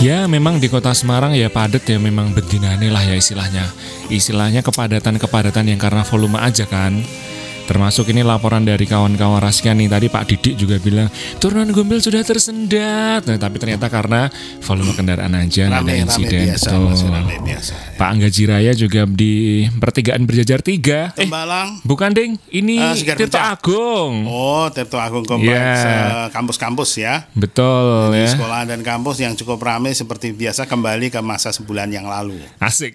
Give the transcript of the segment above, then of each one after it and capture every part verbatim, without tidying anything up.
Ya memang di kota Semarang ya padat ya, memang bedinane lah ya istilahnya. Istilahnya kepadatan-kepadatan yang karena volume aja kan. Termasuk ini laporan dari kawan-kawan Raskia nih, tadi Pak Didik juga bilang turunan Gombel sudah tersendat. Nah, tapi ternyata karena volume kendaraan aja nggak ada Rame, rame insiden. biasa, Betul. masih rame biasa, ya. Pak Angga Jiraya juga di pertigaan Berjajar tiga. Eh, Tembalang. bukan ding, ini Ah, Segar Tirto Puncak. Agung. Oh, Tirto Agung kompleks Ya. eh, kampus-kampus ya. Betul Di ya. sekolah dan kampus yang cukup ramai seperti biasa kembali ke masa sebulan yang lalu. Asik.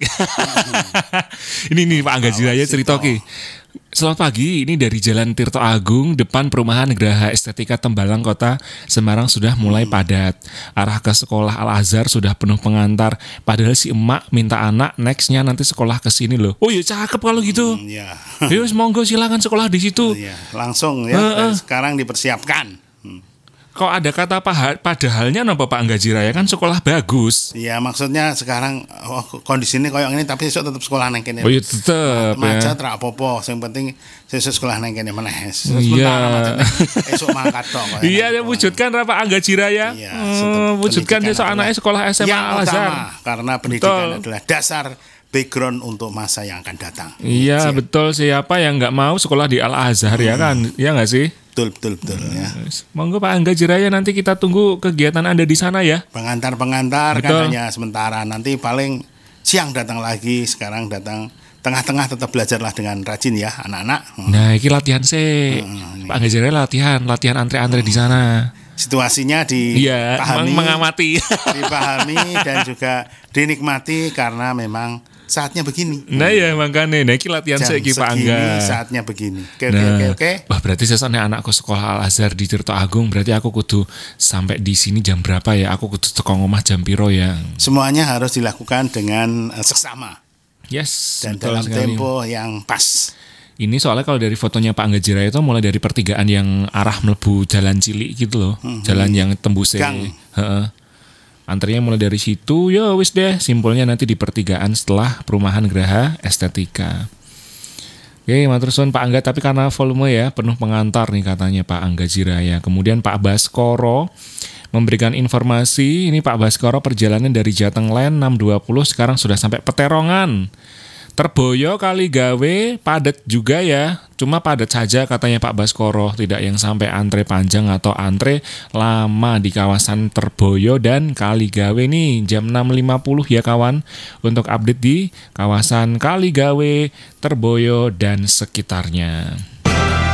ini nih Pak Angga Jiraya cerita ki. Selamat pagi, ini dari Jalan Tirto Agung, depan perumahan Geraha Estetika Tembalang Kota Semarang sudah mulai padat. Arah ke sekolah Al-Azhar sudah penuh pengantar. Padahal si emak minta anak nextnya nanti sekolah ke sini loh. Oh ya cakep kalau gitu. Hmm, ya. Yuk monggo silakan sekolah di situ. Ya, langsung ya. Uh, uh. Sekarang dipersiapkan. Hmm. Kok ada kata paha- padahalnya napa Pak Angga Jiraya, kan sekolah bagus. Ya maksudnya sekarang oh, kondisinya kayak ini tapi besok tetap sekolah nang kene. Oh iya tetep Macet ya. ra apa-apa, sing penting sesuk sekolah nang kene meneh. Iya. Esuk mangkat tok. kaya Iya, nang ya wujudkan Pak Angga Jiraya. Iya, Hmm, wujudkan pendidikan besok adalah anaknya sekolah S M A yang Al-Azhar. utama, karena pendidikan Betul. adalah dasar background untuk masa yang akan datang. Iya Siap. betul, siapa yang nggak mau sekolah di Al-Azhar ya kan? Ya nggak sih? Betul betul betul ya. Monggo Pak Angga Jiraya, nanti kita tunggu kegiatan Anda di sana ya. Pengantar-pengantar kan Betul. hanya sementara, nanti paling siang datang lagi, sekarang datang tengah-tengah tetap belajarlah dengan rajin ya anak-anak. Hmm. Nah, ini latihan sih. Hmm, Pak Angga Jiraya latihan, latihan antre-antre di sana. Situasinya Iya, dipahami, meng- mengamati. dipahami dan juga dinikmati karena memang saatnya begini. Nah ya makanya, nah ini latihan Jam saya Pak segini, Angga. saatnya begini. Oke oke Nah, oke oke. wah berarti sesane anakku sekolah Al-Azhar di Tirto Agung, berarti aku kudu sampai di sini jam berapa ya? Aku kudu teko omah jam piro ya? Semuanya harus dilakukan dengan eh, seksama Yes, dan betul dalam sekali. tempo yang pas. Ini soalnya kalau dari fotonya Pak Angga Jiraya itu mulai dari pertigaan yang arah melebu Jalan Cilik gitu loh. Jalan yang tembusnya. Gang. Heeh. Antrinya mulai dari situ, ya wis deh, simpulnya nanti di pertigaan setelah perumahan Geraha Estetika. Oke, matur suwun Pak Angga, tapi karena volume ya penuh pengantar nih katanya Pak Angga Jiraya. Kemudian Pak Baskoro memberikan informasi, ini Pak Baskoro perjalanan dari Jateng Line enam dua puluh sekarang sudah sampai Peterongan. Terboyo kali gawe padat juga ya, cuma padat saja katanya Pak Baskoro, tidak yang sampai antre panjang atau antre lama di kawasan Terboyo dan Kaligawe nih jam enam lima puluh ya kawan, untuk update di kawasan Kaligawe, Terboyo dan sekitarnya.